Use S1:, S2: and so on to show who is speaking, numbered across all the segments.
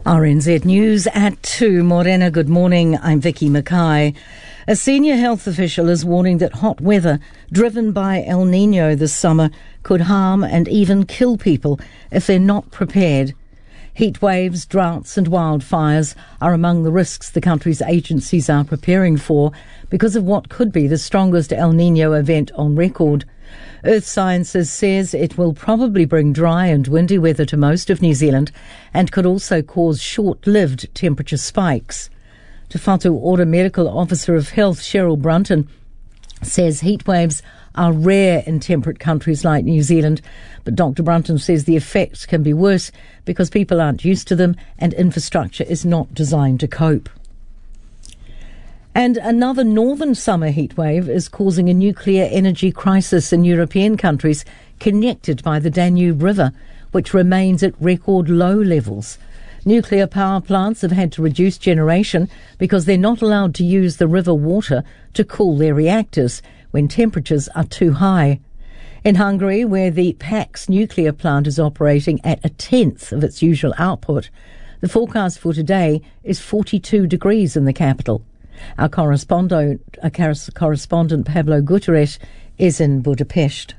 S1: RNZ News at 2. Morena, good morning. I'm Vicky Mackay. A senior health official is warning that hot weather driven by El Nino this summer could harm and even kill people if they're not prepared. Heat waves, droughts and wildfires are among the risks the country's agencies are preparing for because of what could be the strongest El Nino event on record. Earth Sciences says it will probably bring dry and windy weather to most of New Zealand and could also cause short-lived temperature spikes. Te Whatu Ora Medical Officer of Health, Cheryl Brunton, says heat waves are rare in temperate countries like New Zealand, but Dr. Brunton says the effects can be worse because people aren't used to them and infrastructure is not designed to cope. And another northern summer heatwave is causing a nuclear energy crisis in European countries connected by the Danube River, which remains at record low levels. Nuclear power plants have had to reduce generation because they're not allowed to use the river water to cool their reactors when temperatures are too high. In Hungary, where the Pax nuclear plant is operating at a tenth of its usual output, the forecast for today is 42 degrees in the capital. Our correspondent Pablo Guterres is in Budapest.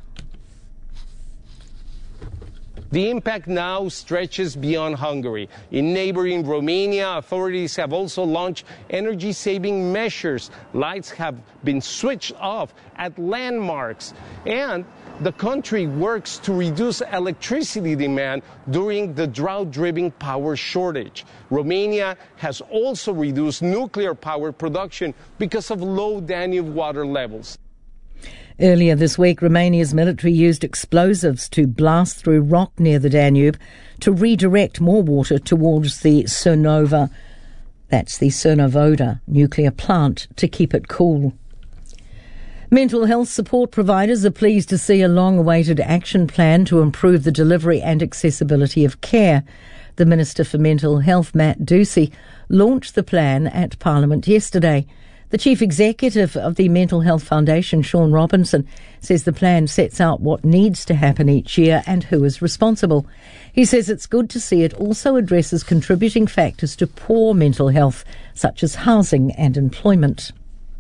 S2: The impact now stretches beyond Hungary. In neighboring Romania, authorities have also launched energy-saving measures. Lights have been switched off at landmarks, and the country works to reduce electricity demand during the drought-driven power shortage. Romania has also reduced nuclear power production because of low Danube water levels.
S1: Earlier this week, Romania's military used explosives to blast through rock near the Danube to redirect more water towards the Cernavodă nuclear plant to keep it cool. Mental health support providers are pleased to see a long-awaited action plan to improve the delivery and accessibility of care. The Minister for Mental Health, Matt Ducey, launched the plan at Parliament yesterday. The Chief Executive of the Mental Health Foundation, Sean Robinson, says the plan sets out what needs to happen each year and who is responsible. He says it's good to see it also addresses contributing factors to poor mental health, such as housing and employment.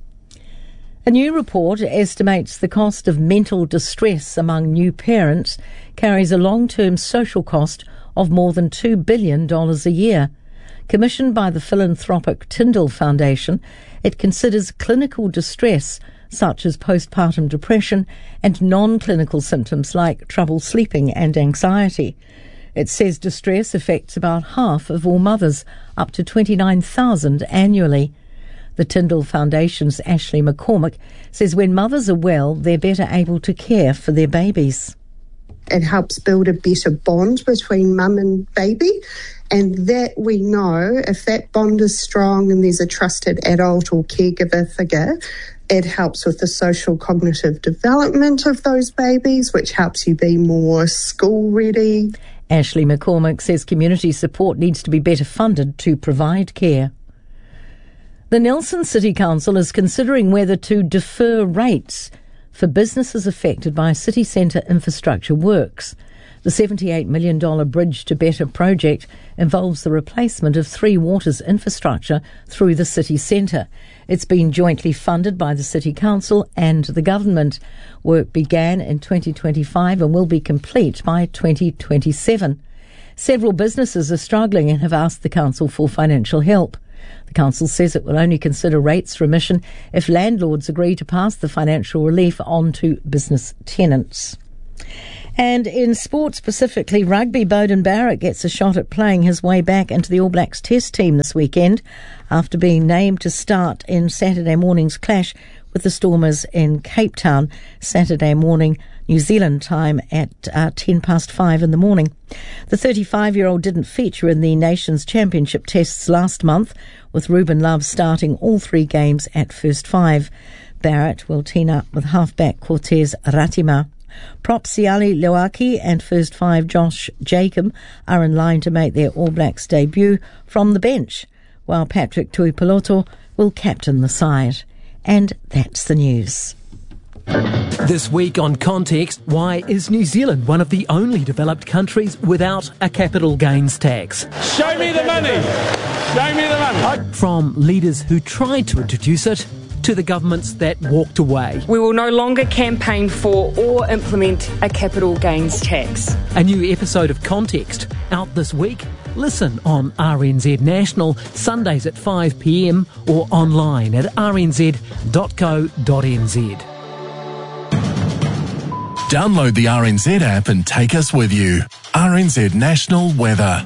S1: A new report estimates the cost of mental distress among new parents carries a long-term social cost of more than $2 billion a year. Commissioned by the philanthropic Tyndall Foundation, it considers clinical distress such as postpartum depression and non-clinical symptoms like trouble sleeping and anxiety. It says distress affects about half of all mothers, up to 29,000 annually. The Tyndall Foundation's Ashley McCormick says when mothers are well, they're better able to care for their babies.
S3: It helps build a better bond between mum and baby, and that we know if that bond is strong and there's a trusted adult or caregiver figure, it helps with the social cognitive development of those babies, which helps you be more school ready.
S1: Ashley McCormick says community support needs to be better funded to provide care. The Nelson City Council is considering whether to defer rates for businesses affected by city centre infrastructure works. The $78 million Bridge to Better project involves the replacement of Three Waters infrastructure through the city centre. It's been jointly funded by the City Council and the government. Work began in 2025 and will be complete by 2027. Several businesses are struggling and have asked the council for financial help. The council says it will only consider rates remission if landlords agree to pass the financial relief on to business tenants. And in sport, specifically rugby, Beauden Barrett gets a shot at playing his way back into the All Blacks Test team this weekend after being named to start in Saturday morning's clash with the Stormers in Cape Town, Saturday morning New Zealand time at 5:10 in the morning. The 35-year-old didn't feature in the Nations Championship tests last month, with Ruben Love starting all three games at first five. Barrett will team up with halfback Cortez Ratima. Prop Siali Loaki and first five Josh Jacob are in line to make their All Blacks debut from the bench, while Patrick Tuipulotu will captain the side. And that's the news.
S4: This week on Context, why is New Zealand one of the only developed countries without a capital gains tax?
S5: Show me the money! Show me the money!
S4: From leaders who tried to introduce it to the governments that walked away.
S6: We will no longer campaign for or implement a capital gains tax.
S4: A new episode of Context out this week. Listen on RNZ National, Sundays at 5 p.m. or online at rnz.co.nz.
S7: Download the RNZ app and take us with you. RNZ National Weather.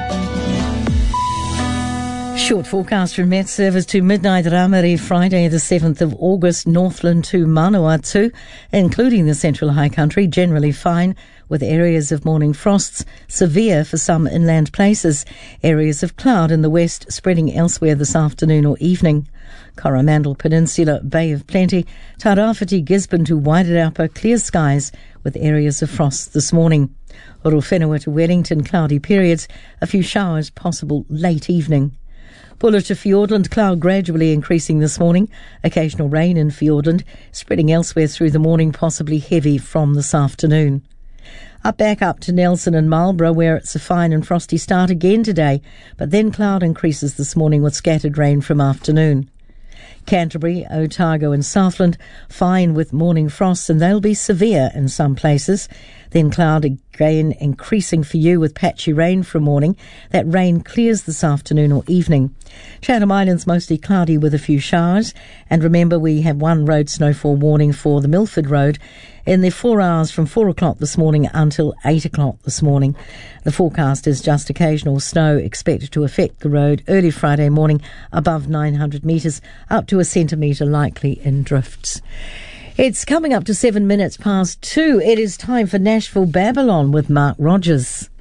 S1: Short forecast from Met Service to midnight Ramari, Friday the 7th of August, Northland to Manawatu, including the Central High Country, generally fine, with areas of morning frosts, severe for some inland places, areas of cloud in the west spreading elsewhere this afternoon or evening. Coromandel Peninsula, Bay of Plenty, Tairāwhiti, Gisborne to Wairarapa, clear skies with areas of frost this morning. Rowhenua to Wellington, cloudy periods, a few showers possible late evening. Buller to Fiordland, cloud gradually increasing this morning, occasional rain in Fiordland, spreading elsewhere through the morning, possibly heavy from this afternoon. Back up to Nelson and Marlborough, where it's a fine and frosty start again today, but then cloud increases this morning with scattered rain from afternoon. Canterbury, Otago and Southland, fine with morning frosts, and they'll be severe in some places. Then cloud again increasing for you with patchy rain from morning. That rain clears this afternoon or evening. Chatham Islands mostly cloudy with a few showers. And remember, we have one road snowfall warning for the Milford Road in the 4 hours from 4 o'clock this morning until 8 o'clock this morning. The forecast is just occasional snow expected to affect the road early Friday morning above 900 metres, up to a centimetre likely in drifts. It's coming up to 7 minutes past 2. It is time for Nashville Babylon with Mark Rogers.